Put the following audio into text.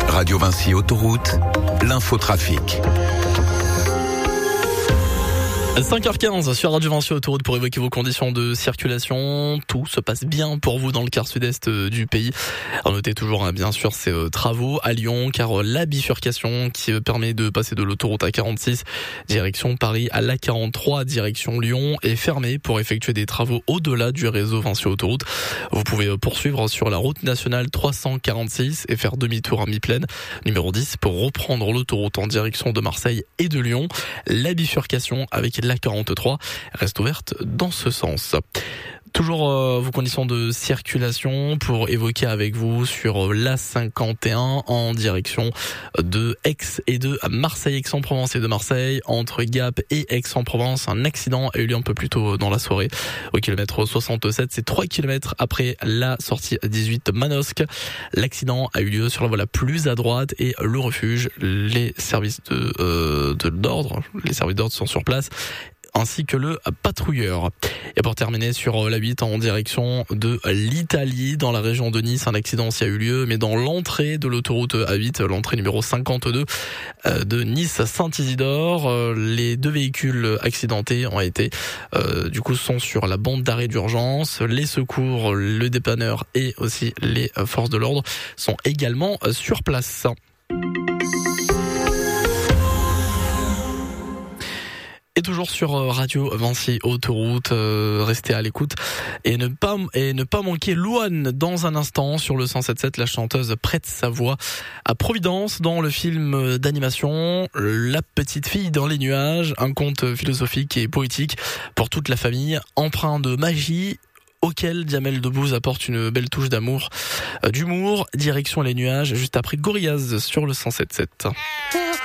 Radio Vinci Autoroute, l'infotrafic. 5h15 sur Radio Vinci Autoroute pour évoquer vos conditions de circulation. Tout se passe bien pour vous dans le quart sud-est du pays. À noter toujours bien sûr ces travaux à Lyon, car la bifurcation qui permet de passer de l'autoroute A46 direction Paris à l'A43 direction Lyon est fermée pour effectuer des travaux au-delà du réseau Vinci Autoroute. Vous pouvez poursuivre sur la route nationale 346 et faire demi-tour à mi-plaine, numéro 10, pour reprendre l'autoroute en direction de Marseille et de Lyon. La bifurcation avec la 43 reste ouverte dans ce sens. Toujours vos conditions de circulation pour évoquer avec vous sur la 51 en direction de Aix et de Marseille, Aix-en-Provence et de Marseille. Entre Gap et Aix-en-Provence, un accident a eu lieu un peu plus tôt dans la soirée. Au kilomètre 67, c'est 3 km après la sortie 18 Manosque. L'accident a eu lieu sur la voie la plus à droite et le refuge. Les services d'ordre sont sur place, ainsi que le patrouilleur. Et pour terminer sur la 8 en direction de l'Italie, dans la région de Nice, un accident aussi a eu lieu, mais dans l'entrée de l'autoroute A8, l'entrée numéro 52 de Nice-Saint-Isidore. Les deux véhicules accidentés ont été, sont sur la bande d'arrêt d'urgence. Les secours, le dépanneur et aussi les forces de l'ordre sont également sur place. Et toujours sur Radio Vinci Autoroute, restez à l'écoute et ne pas manquer Louane dans un instant sur le 107.7. La chanteuse prête sa voix à Providence dans le film d'animation La petite fille dans les nuages, un conte philosophique et poétique pour toute la famille, empreint de magie, auquel Jamel Debbouze apporte une belle touche d'humour. Direction les nuages, juste après Gorillaz sur le 107.7.